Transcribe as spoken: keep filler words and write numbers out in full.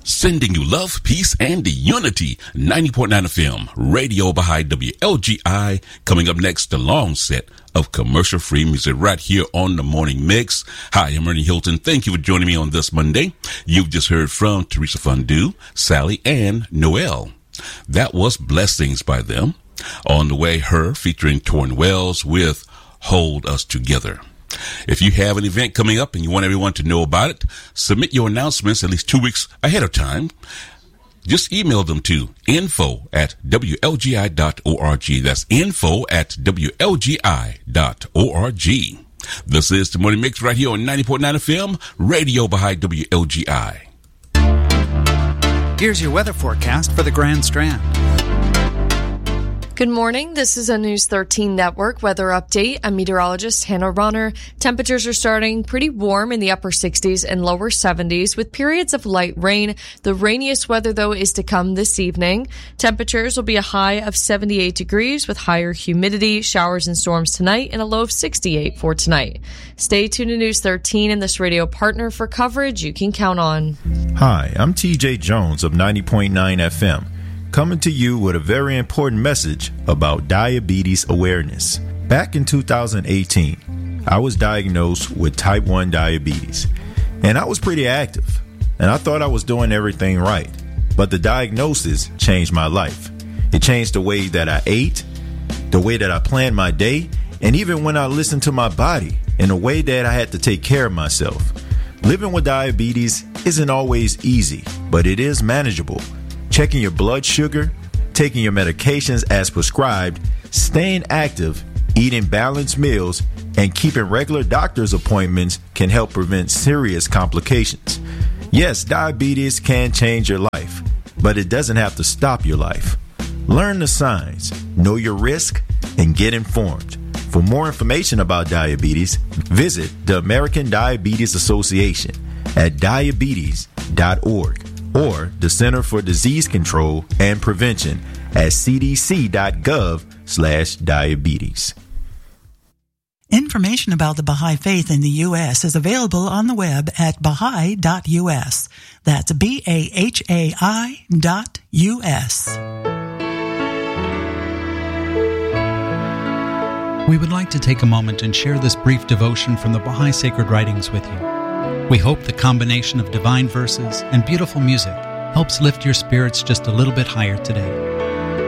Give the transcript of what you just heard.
Sending you love, peace, and unity. ninety point nine F M, Radio Baha'i W L G I. Coming up next, the long set of commercial-free music right here on the Morning Mix. Hi, I'm Ernie Hilton. Thank you for joining me on this Monday. You've just heard from Teresa Fondue, Sally, and Noel. That was Blessings by them. On the way, Her featuring Torrin Wells with Hold Us Together. If you have an event coming up and you want everyone to know about it, submit your announcements at least two weeks ahead of time. Just email them to info at W L G I dot org. That's info at W L G I dot org. This is the Morning Mix right here on ninety point nine F M, Radio Baha'i W L G I. Here's your weather forecast for the Grand Strand. Good morning. This is a News thirteen Network weather update. I'm meteorologist Hannah Ronner. Temperatures are starting pretty warm in the upper sixties and lower seventies with periods of light rain. The rainiest weather, though, is to come this evening. Temperatures will be a high of seventy-eight degrees with higher humidity, showers and storms tonight, and a low of sixty-eight for tonight. Stay tuned to News thirteen and this radio partner for coverage you can count on. Hi, I'm T J Jones of ninety point nine F M. Coming to you with a very important message about diabetes awareness. Back in two thousand eighteen, I was diagnosed with type one diabetes, and I was pretty active, and I thought I was doing everything right. But the diagnosis changed my life. It changed the way that I ate, the way that I planned my day, and even when I listened to my body in a way that I had to take care of myself. Living with diabetes isn't always easy, but it is manageable. Checking your blood sugar, taking your medications as prescribed, staying active, eating balanced meals, and keeping regular doctor's appointments can help prevent serious complications. Yes, diabetes can change your life, but it doesn't have to stop your life. Learn the signs, know your risk, and get informed. For more information about diabetes, visit the American Diabetes Association at diabetes dot org. or the Center for Disease Control and Prevention at c d c dot gov slash diabetes. Information about the Baha'i Faith in the U S is available on the web at baha'i dot u s. That's B A H A I dot U S. We would like to take a moment and share this brief devotion from the Baha'i Sacred Writings with you. We hope the combination of divine verses and beautiful music helps lift your spirits just a little bit higher today.